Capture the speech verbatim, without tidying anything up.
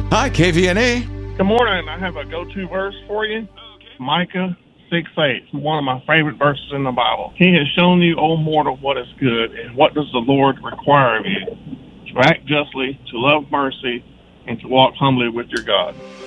Hi, K V N A. Good morning. I have a go-to verse for you. Micah six eight. It's one of my favorite verses in the Bible. He has shown you, O mortal, what is good, and what does the Lord require of you? To act justly, to love mercy, and to walk humbly with your God.